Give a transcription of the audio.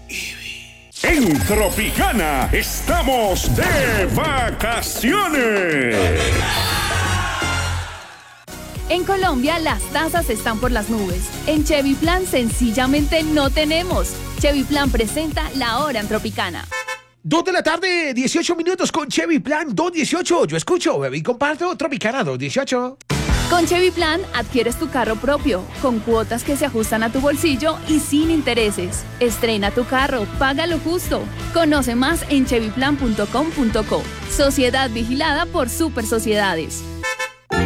En Tropicana estamos de vacaciones. En Colombia las tasas están por las nubes. En Chevy Plan sencillamente no tenemos. Chevy Plan presenta La Hora en Tropicana. 2 de la tarde, 18 minutos con Chevy Plan 218. Yo escucho, bebé y comparto Tropicana 218. Con Chevy Plan adquieres tu carro propio, con cuotas que se ajustan a tu bolsillo y sin intereses. Estrena tu carro, paga lo justo. Conoce más en chevyplan.com.co. Sociedad vigilada por Super Sociedades.